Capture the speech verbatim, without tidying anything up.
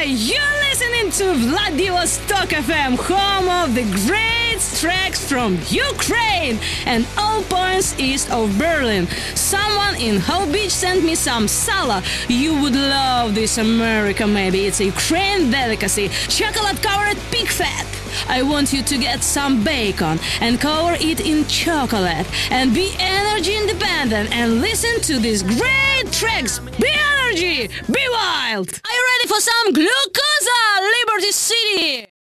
you're listening to Vladivostok F M, home of the great tracks from Ukraine and all points east of Berlin. Someone in Hope Beach sent me some sala. You would love this, America, maybe. It's a Ukraine delicacy, chocolate-covered pig fat. I want you to get some bacon and cover it in chocolate and be energy independent and listen to these great tracks. Be energy, be wild. Are you ready for some glucosa, Liberty City?